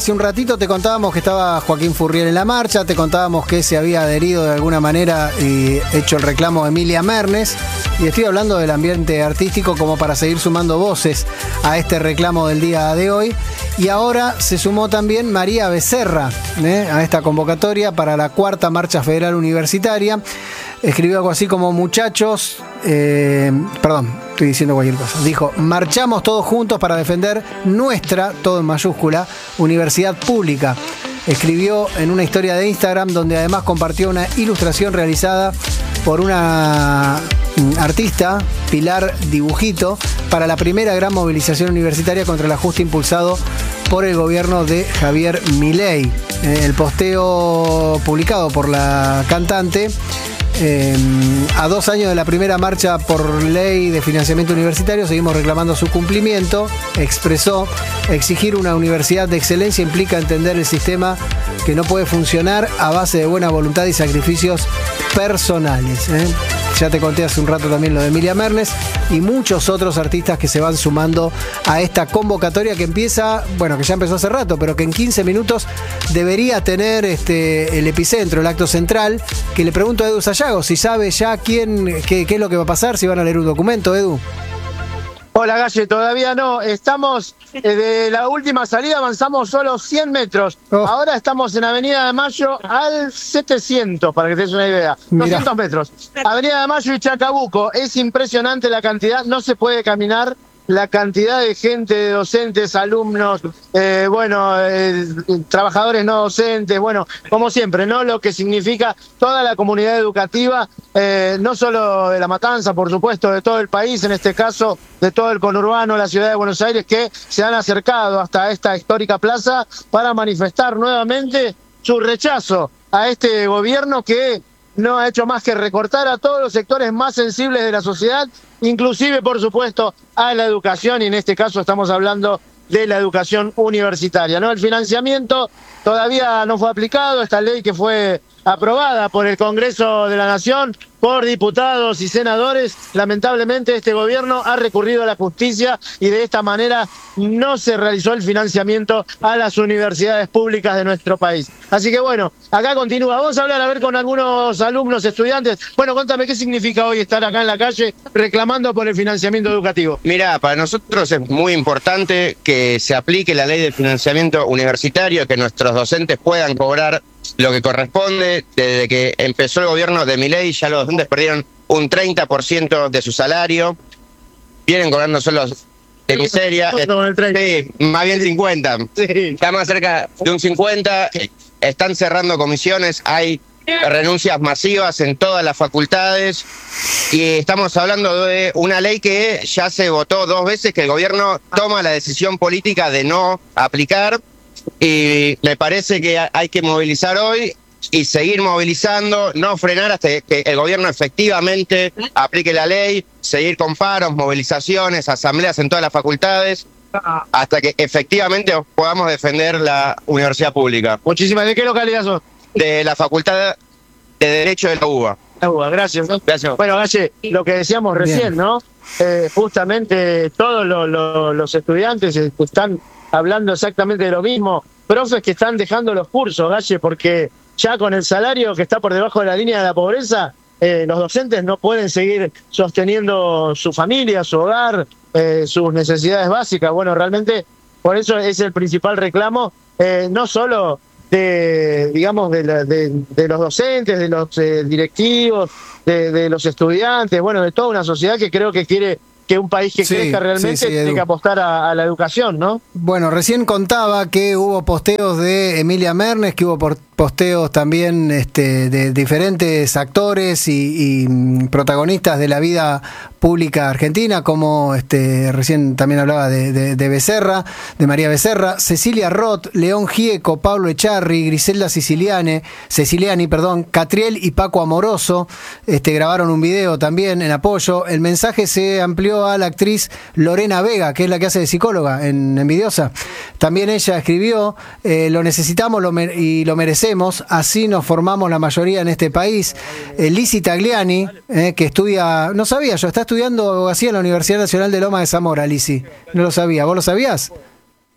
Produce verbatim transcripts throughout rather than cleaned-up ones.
Hace un ratito te contábamos que estaba Joaquín Furriel en la marcha, te contábamos que se había adherido de alguna manera y hecho el reclamo de Emilia Mernes, y estoy hablando del ambiente artístico como para seguir sumando voces a este reclamo del día de hoy. Y ahora se sumó también María Becerra ¿eh? a esta convocatoria para la cuarta Marcha Federal Universitaria. Escribió algo así como: muchachos, eh, perdón, estoy diciendo cualquier cosa. Dijo: marchamos todos juntos para defender nuestra, todo en mayúscula, universidad pública. Escribió en una historia de Instagram donde además compartió una ilustración realizada por una artista, Pilar Dibujito, para la primera gran movilización universitaria contra el ajuste impulsado por el gobierno de Javier Milei. Eh, el posteo publicado por la cantante Eh, a dos años de la primera marcha por ley de financiamiento universitario, seguimos reclamando su cumplimiento. Expresó: exigir una universidad de excelencia implica entender el sistema que no puede funcionar a base de buena voluntad y sacrificios personales. ¿eh? Ya te conté hace un rato también lo de Emilia Mernes y muchos otros artistas que se van sumando a esta convocatoria que empieza, bueno, que ya empezó hace rato, pero que en quince minutos debería tener este, el epicentro, el acto central, que le pregunto a Edu Sayago si sabe ya quién, qué, qué es lo que va a pasar, si van a leer un documento, Edu. Hola, Galle, todavía no. Estamos, eh, de la última salida avanzamos solo cien metros. Oh. Ahora estamos en Avenida de Mayo al setecientos, para que te des una idea. Mirá. doscientos metros. Avenida de Mayo y Chacabuco. Es impresionante la cantidad, no se puede caminar. La cantidad de gente, de docentes, alumnos, eh, bueno, eh, trabajadores no docentes, bueno, como siempre, ¿no? Lo que significa toda la comunidad educativa, eh, no solo de La Matanza, por supuesto, de todo el país, en este caso, de todo el conurbano, la ciudad de Buenos Aires, que se han acercado hasta esta histórica plaza para manifestar nuevamente su rechazo a este gobierno que no ha hecho más que recortar a todos los sectores más sensibles de la sociedad, inclusive, por supuesto, a la educación, y en este caso estamos hablando de la educación universitaria, ¿no? El financiamiento todavía no fue aplicado, esta ley que fue aprobada por el Congreso de la Nación, por diputados y senadores. Lamentablemente este gobierno ha recurrido a la justicia y de esta manera no se realizó el financiamiento a las universidades públicas de nuestro país. Así que bueno, acá continúa. Vamos a hablar a ver con algunos alumnos, estudiantes. Bueno, contame, ¿qué significa hoy estar acá en la calle reclamando por el financiamiento educativo? Mirá, para nosotros es muy importante que se aplique la ley de financiamiento universitario, que nuestros docentes puedan cobrar lo que corresponde. Desde que empezó el gobierno de Milei, ya los docentes perdieron un treinta por ciento de su salario. Vienen cobrando solos de miseria. Sí, más bien cincuenta. Sí. Está más cerca de un cincuenta. Están cerrando comisiones. Hay renuncias masivas en todas las facultades. Y estamos hablando de una ley que ya se votó dos veces, que el gobierno toma la decisión política de no aplicar. Y me parece que hay que movilizar hoy y seguir movilizando, no frenar hasta que el gobierno efectivamente aplique la ley, seguir con paros, movilizaciones, asambleas en todas las facultades, hasta que efectivamente podamos defender la universidad pública. Muchísimas. ¿De qué localidad sos? De la Facultad de Derecho de la U B A. La U B A, gracias. Gracias. Bueno, Galle, lo que decíamos recién, Bien. ¿no? Eh, justamente todos lo, lo, los estudiantes están hablando exactamente de lo mismo. Profes que están dejando los cursos, Galle, porque ya con el salario que está por debajo de la línea de la pobreza, eh, los docentes no pueden seguir sosteniendo su familia, su hogar, eh, sus necesidades básicas. Bueno, realmente por eso es el principal reclamo, eh, no solo de, digamos, de, la, de, de los docentes, de los eh, directivos, de, de los estudiantes, bueno, de toda una sociedad que creo que quiere que un país que sí, crezca realmente sí, sí, tiene que apostar a, a la educación, ¿no? Bueno, recién contaba que hubo posteos de Emilia Mernes, que hubo posteos también este, de diferentes actores y, y protagonistas de la vida pública argentina, como este, recién también hablaba de, de, de Becerra, de María Becerra, Cecilia Roth, León Gieco, Pablo Echarri, Griselda Siciliane, Siciliani, perdón, Catriel y Paco Amoroso, este, grabaron un video también en apoyo. El mensaje se amplió a la actriz Lorena Vega, que es la que hace de psicóloga en Envidiosa. También ella escribió: eh, lo necesitamos lo y lo merecemos, así nos formamos la mayoría en este país. Eh, Lizzy Tagliani, eh, que estudia, no sabía yo, está estudiando abogacía en la Universidad Nacional de Loma de Zamora, Lizzy. No lo sabía, ¿vos lo sabías?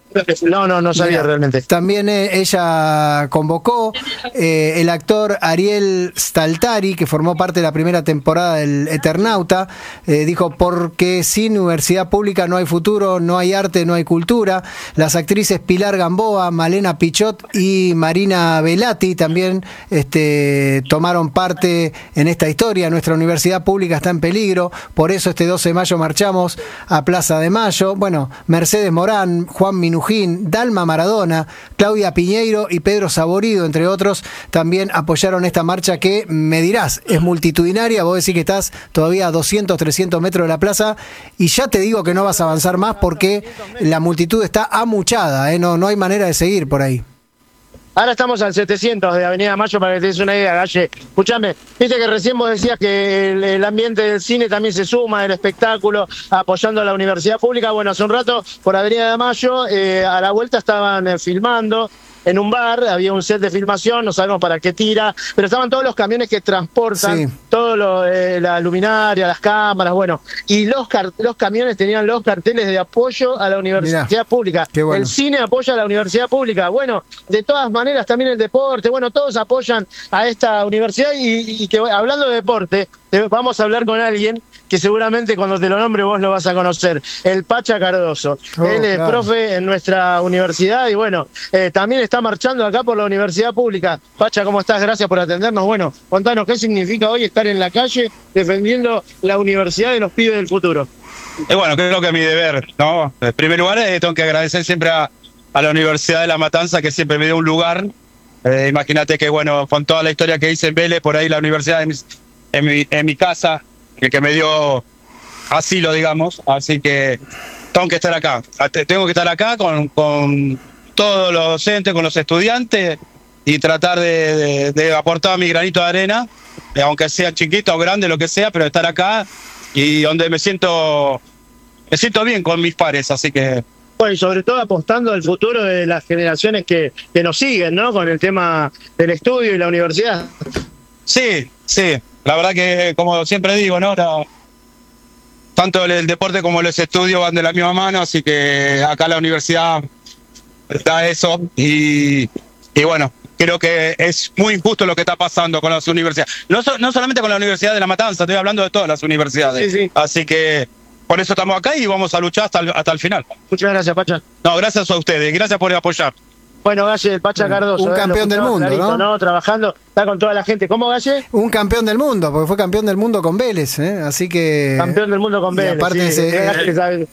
No, no, no sabía. Mirá, realmente. También eh, ella convocó eh, el actor Ariel Staltari, que formó parte de la primera temporada del Eternauta, eh, dijo, porque sin universidad pública no hay futuro, no hay arte, no hay cultura. Las actrices Pilar Gamboa, Malena Pichot y Marina Velati también este, tomaron parte en esta historia. Nuestra universidad pública está en peligro, por eso este doce de mayo marchamos a Plaza de Mayo. Bueno, Mercedes Morán, Juan Minujín, Dalma Maradona, Claudia Piñeiro y Pedro Saborido, entre otros, también apoyaron esta marcha que, me dirás, es multitudinaria. Vos decís que estás todavía a doscientos, trescientos metros de la plaza y ya te digo que no vas a avanzar más porque la multitud está amuchada, ¿eh? no, no hay manera de seguir por ahí. Ahora estamos al setecientos de Avenida Mayo, para que te des una idea, Galle. Escuchame, viste que recién vos decías que el, el ambiente del cine también se suma, el espectáculo, apoyando a la universidad pública. Bueno, hace un rato, por Avenida de Mayo, eh, a la vuelta estaban eh, filmando en un bar, había un set de filmación, no sabemos para qué tira, pero estaban todos los camiones que transportan, sí. todo lo, eh, la luminaria, las cámaras, bueno, y los, los camiones tenían los carteles de apoyo a la universidad Mirá, pública. Bueno. El cine apoya a la universidad pública. Bueno, de todas maneras también el deporte, bueno, todos apoyan a esta universidad y, y que hablando de deporte, vamos a hablar con alguien que seguramente cuando te lo nombre vos lo vas a conocer, el Pacha Cardoso. Oh, Él es claro. profe en nuestra universidad y bueno, eh, también está marchando acá por la universidad pública. Pacha, ¿cómo estás? Gracias por atendernos. Bueno, contanos, ¿qué significa hoy estar en la calle defendiendo la universidad de los pibes del futuro? Y bueno, creo que es mi deber, ¿no? En primer lugar, eh, tengo que agradecer siempre a, a la Universidad de La Matanza, que siempre me dio un lugar. Eh, Imagínate que, bueno, con toda la historia que hice en Vélez, por ahí la universidad en mi, en mi, en mi casa, el que me dio asilo, digamos, así que tengo que estar acá, tengo que estar acá con, con todos los docentes, con los estudiantes y tratar de, de, de aportar mi granito de arena, aunque sea chiquito o grande, lo que sea, pero estar acá y donde me siento, me siento bien con mis pares, así que... Bueno, y sobre todo apostando al futuro de las generaciones que, que nos siguen, ¿no? Con el tema del estudio y la universidad. Sí, sí. La verdad que, como siempre digo, ¿no? La, tanto el, el deporte como los estudios van de la misma mano, así que acá la universidad da eso y, y bueno, creo que es muy injusto lo que está pasando con las universidades. No, so, no solamente con la Universidad de La Matanza, estoy hablando de todas las universidades. Sí, sí. Así que por eso estamos acá y vamos a luchar hasta el, hasta el final. Muchas gracias, Pacha. No, gracias a ustedes, gracias por apoyar. Bueno, Galle, el Pacha Cardoso. Un eh, campeón del mundo, clarito, ¿no? ¿no? Trabajando, está con toda la gente. ¿Cómo, Galle? Un campeón del mundo, porque fue campeón del mundo con Vélez, ¿eh? Así que... Campeón del mundo con Vélez, aparte sí. Se...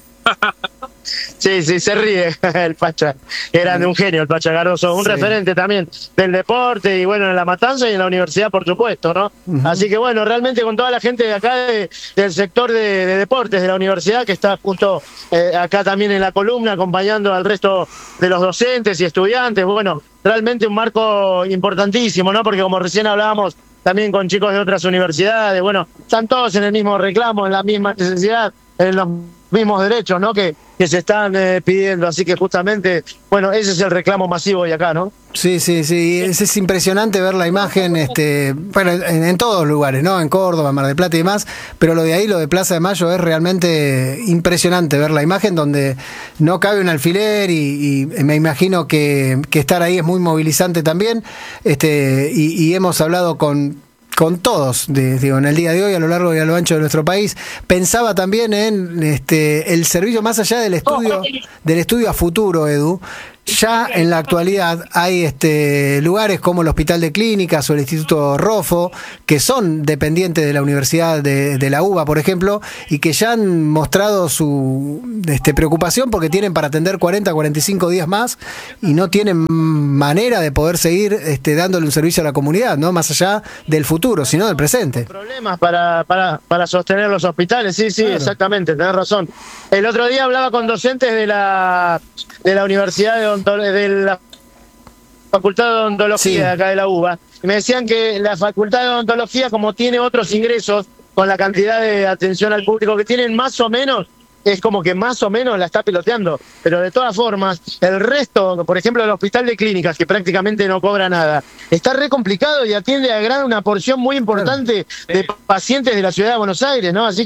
Sí, sí, se ríe el Pacha. Era de un genio el Pacha Cardoso, un sí. referente también del deporte y bueno, en La Matanza y en la universidad, por supuesto, ¿no? Uh-huh. Así que bueno, realmente con toda la gente de acá de, del sector de, de deportes de la universidad que está justo eh, acá también en la columna acompañando al resto de los docentes y estudiantes, bueno, realmente un marco importantísimo, ¿no? Porque como recién hablábamos también con chicos de otras universidades, bueno, están todos en el mismo reclamo, en la misma necesidad, en los mismos derechos, ¿no? Que, que se están eh, pidiendo, así que justamente, bueno, ese es el reclamo masivo hoy acá, ¿no? Sí, sí, sí, es, es impresionante ver la imagen, este, bueno, en, en todos lugares, ¿no? En Córdoba, Mar del Plata y demás, pero lo de ahí, lo de Plaza de Mayo, es realmente impresionante ver la imagen donde no cabe un alfiler y, y me imagino que, que estar ahí es muy movilizante también, este, y, y hemos hablado con con todos, de, digo, en el día de hoy, a lo largo y a lo ancho de nuestro país. Pensaba también en este el servicio más allá del estudio, del estudio a futuro, Edu. Ya en la actualidad hay este, lugares como el Hospital de Clínicas o el Instituto Rofo, que son dependientes de la Universidad de, de la UBA, por ejemplo, y que ya han mostrado su este, preocupación porque tienen para atender cuarenta, cuarenta y cinco días más y no tienen manera de poder seguir este, dándole un servicio a la comunidad, ¿no? Más allá del futuro, sino del presente. Problemas para, para, para sostener los hospitales, sí, sí, claro. Exactamente, tenés razón. El otro día hablaba con docentes de la, de la Universidad de de la Facultad de Odontología sí. de acá de la UBA, y me decían que la Facultad de Odontología, como tiene otros ingresos con la cantidad de atención al público que tienen, más o menos, es como que más o menos la está piloteando, pero de todas formas, el resto, por ejemplo, el Hospital de Clínicas, que prácticamente no cobra nada, está re complicado y atiende a gran una porción muy importante claro. de pacientes de la ciudad de Buenos Aires, ¿no? Así que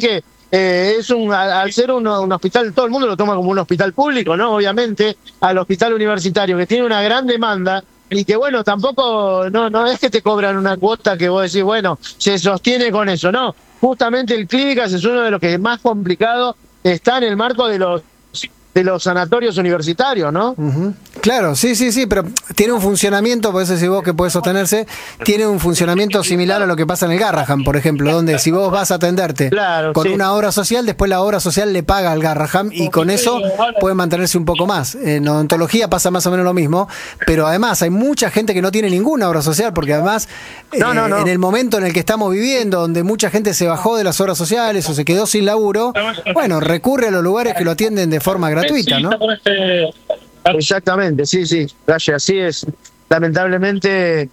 eh, es un, al ser un, un hospital, todo el mundo lo toma como un hospital público, ¿no? Obviamente, al hospital universitario, que tiene una gran demanda, y que bueno, tampoco, no, no es que te cobran una cuota que vos decís, bueno, se sostiene con eso, no. Justamente el Clínicas es uno de los que es más complicado, está en el marco de los de los sanatorios universitarios, ¿no? Uh-huh. Claro, sí, sí, sí, pero tiene un funcionamiento, por eso decís vos que puede sostenerse, tiene un funcionamiento similar a lo que pasa en el Garrahan, por ejemplo, donde si vos vas a atenderte claro, con sí. una obra social, después la obra social le paga al Garrahan y con eso puede mantenerse un poco más. En odontología pasa más o menos lo mismo, pero además hay mucha gente que no tiene ninguna obra social, porque además no, eh, no, no. en el momento en el que estamos viviendo, donde mucha gente se bajó de las obras sociales o se quedó sin laburo, bueno, recurre a los lugares que lo atienden de forma gratuita, ¿no? Exactamente, sí, sí, Galle, así es. Lamentablemente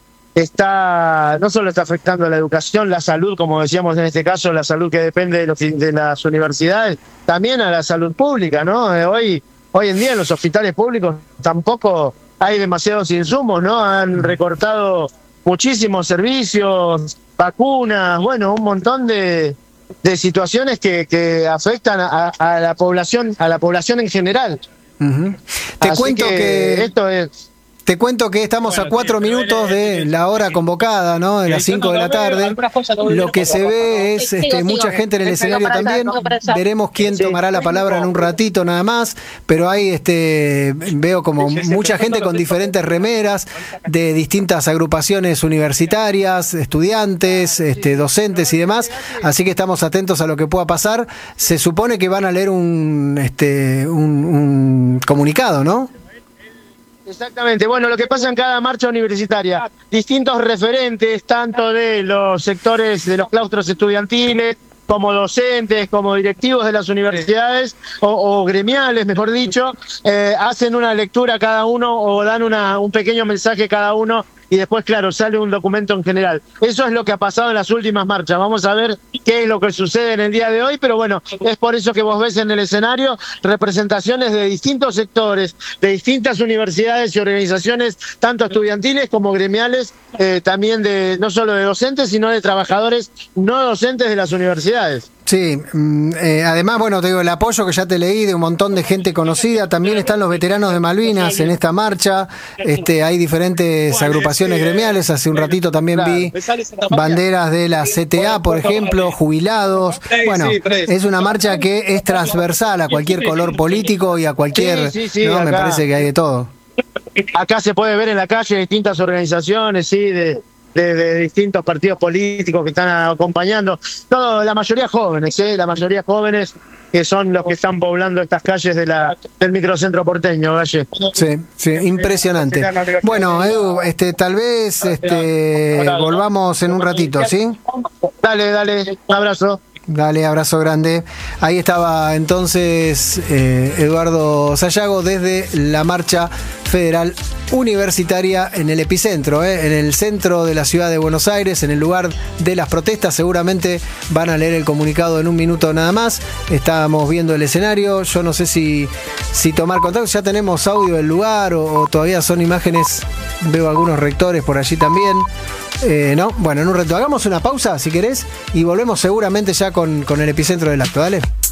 está, no solo está afectando a la educación, la salud, como decíamos en este caso, la salud que depende de, los, de las universidades, también a la salud pública, ¿no? Eh, hoy, hoy en día en los hospitales públicos tampoco hay demasiados insumos, ¿no? Han recortado muchísimos servicios, vacunas, bueno, un montón de, de situaciones que, que afectan a, a la población, a la población en general. Uh-huh. Te Así cuento que, que esto es Te cuento que estamos a cuatro minutos de la hora convocada, ¿no? De las cinco de la tarde. Lo que se ve es este, mucha gente en el escenario también. Veremos quién tomará la palabra en un ratito nada más. Pero hay, este, veo como mucha gente con diferentes remeras de distintas agrupaciones universitarias, estudiantes, este, docentes y demás. Así que estamos atentos a lo que pueda pasar. Se supone que van a leer un, este, un, un comunicado, ¿no? Exactamente, bueno, lo que pasa en cada marcha universitaria, distintos referentes, tanto de los sectores de los claustros estudiantiles, como docentes, como directivos de las universidades, o, o gremiales, mejor dicho, eh, hacen una lectura cada uno o dan una, un pequeño mensaje cada uno, y después, claro, sale un documento en general. Eso es lo que ha pasado en las últimas marchas. Vamos a ver qué es lo que sucede en el día de hoy, pero bueno, es por eso que vos ves en el escenario representaciones de distintos sectores, de distintas universidades y organizaciones, tanto estudiantiles como gremiales, eh, también de no solo de docentes, sino de trabajadores no docentes de las universidades. Sí, eh, además, bueno, te digo, el apoyo que ya te leí de un montón de gente conocida, también están los veteranos de Malvinas en esta marcha, este, hay diferentes agrupaciones gremiales, hace un ratito también vi banderas de la C T A, por ejemplo, jubilados, bueno, es una marcha que es transversal a cualquier color político y a cualquier, sí, sí, sí, ¿no? Me acá, parece que hay de todo. Acá se puede ver en la calle distintas organizaciones, sí, de... De, de distintos partidos políticos que están acompañando, todo, la mayoría jóvenes, ¿eh? la mayoría jóvenes que son los que están poblando estas calles de la del microcentro porteño, Galle. Sí, sí, impresionante. Bueno, Edu, este, tal vez este, volvamos en un ratito, ¿sí? Dale, dale, un abrazo. Dale, abrazo grande. Ahí estaba entonces eh, Eduardo Sayago desde la marcha federal universitaria en el epicentro, eh, en el centro de la ciudad de Buenos Aires, en el lugar de las protestas. Seguramente van a leer el comunicado en un minuto nada más. Estábamos viendo el escenario. Yo no sé si, si tomar contacto. Ya tenemos audio del lugar o, o todavía son imágenes. Veo algunos rectores por allí también. Eh, no, bueno, en un rato hagamos una pausa si querés y volvemos seguramente ya con, con el epicentro del acto, dale.